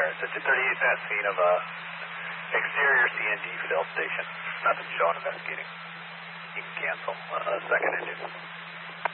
Alright, so 238 at scene of exterior CNG fill station. Nothing showing investigating. You can cancel. Second engine.